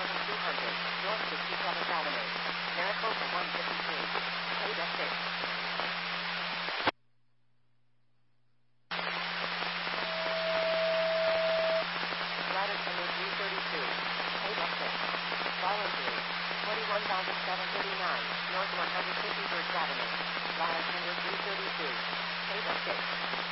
North 67th Avenue. Maricopa 153. Paid at 6. Radisson 332. Paid at 6. Volunteers. 21,739. North 151st Avenue. Radisson 332. Paid at 6.